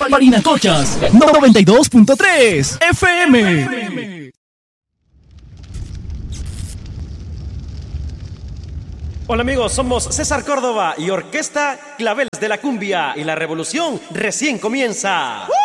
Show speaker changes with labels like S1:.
S1: Parinacochas 92.3 FM.
S2: Hola amigos, somos César Córdoba y Orquesta Claveles de la Cumbia y la revolución recién comienza.